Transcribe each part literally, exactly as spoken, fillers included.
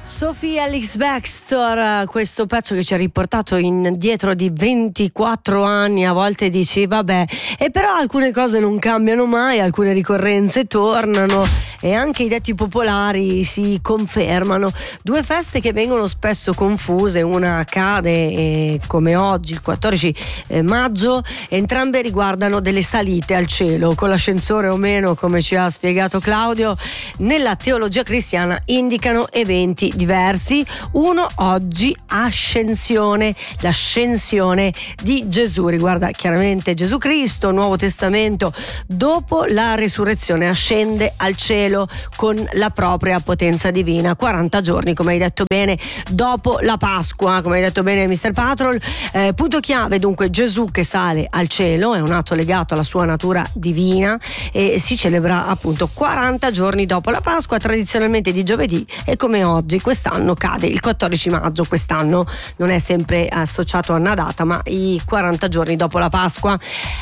Sophie Ellis-Bextor, questo pezzo che ci ha riportato indietro di ventiquattro anni. A volte dici vabbè, e però alcune cose non cambiano mai, alcune ricorrenze tornano e anche i detti popolari si confermano. Due feste che vengono spesso confuse, una accade eh, come oggi il quattordici maggio, entrambe riguardano delle salite al cielo con l'ascensore o meno, come ci ha spiegato Claudio. Nella teologia cristiana indicano eventi diversi. Uno oggi, ascensione, l'ascensione di Gesù, riguarda chiaramente Gesù Cristo, Nuovo Testamento. Dopo la resurrezione ascende al cielo con la propria potenza divina, quaranta giorni, come hai detto bene, dopo la Pasqua, come hai detto bene mister Patrol. Eh, punto chiave dunque Gesù che sale al cielo, è un atto legato alla sua natura divina e si celebra appunto quaranta giorni dopo la Pasqua, tradizionalmente di giovedì, e come oggi quest'anno cade il quattordici maggio. Quest'anno non è sempre associato a una data, ma i quaranta giorni dopo la Pasqua.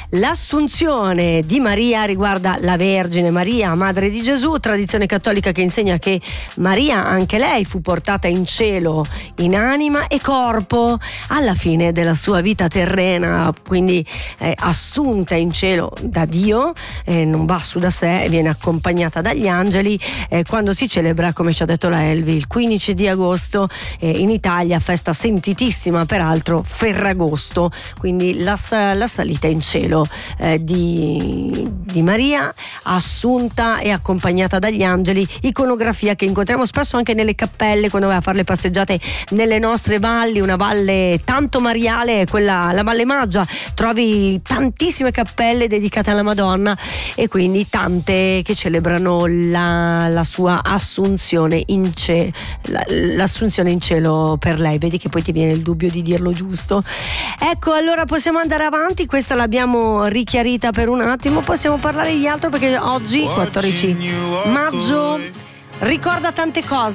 L'assunzione di Maria riguarda la Vergine Maria, madre di Gesù, tradizione cattolica che insegna che Maria anche lei fu portata in cielo in anima e corpo alla fine della sua vita terrena, quindi eh, assunta in cielo da Dio, eh, non va su da sé, viene accompagnata dagli angeli eh, quando si celebra, come ci ha detto la Elvi, il quindici di agosto eh, in Italia, festa sentitissima peraltro, Ferragosto, quindi la, la salita in cielo eh, di, di Maria assunta e accompagnata dagli angeli, iconografia che incontriamo spesso anche nelle cappelle quando vai a fare le passeggiate nelle nostre valli. Una valle tanto mariale, quella, la Valle Maggia, trovi tantissime cappelle dedicate alla Madonna e quindi tante che celebrano la, la sua assunzione in cielo, la, l'assunzione in cielo per lei. Vedi che poi ti viene il dubbio di dirlo giusto. Ecco, allora possiamo andare avanti, questa l'abbiamo richiarita per un attimo, possiamo parlare di altro perché oggi quattordici maggio ricorda tante cose.